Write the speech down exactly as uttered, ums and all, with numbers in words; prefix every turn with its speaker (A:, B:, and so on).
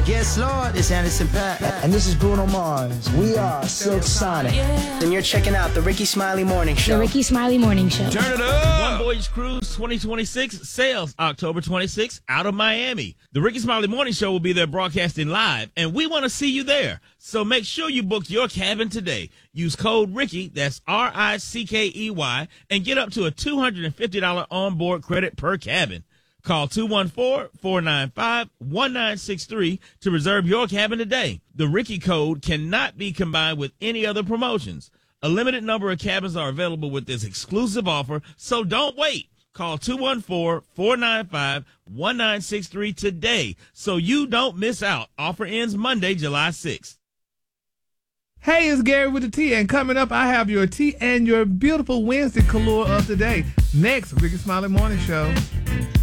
A: Yes, Lord, it's Anderson .Paak.
B: And this is Bruno Mars. We are Silk Sonic.
A: And you're checking out the Ricky Smiley Morning Show.
C: The Ricky Smiley Morning Show.
D: Turn it up! One Voyage Cruise twenty twenty-six sails October twenty-sixth out of Miami. The Ricky Smiley Morning Show will be there broadcasting live, and we want to see you there. So make sure you book your cabin today. Use code Ricky, that's R I C K E Y, and get up to a two hundred fifty dollars onboard credit per cabin. Call two one four, four nine five, one nine six three to reserve your cabin today. The Ricky code cannot be combined with any other promotions. A limited number of cabins are available with this exclusive offer, so don't wait. Call two one four, four nine five, one nine six three today so you don't miss out. Offer ends Monday, July sixth.
E: Hey, it's Gary with the T, and coming up, I have your tea and your beautiful Wednesday color of the day. Next, Ricky Smiley Morning Show.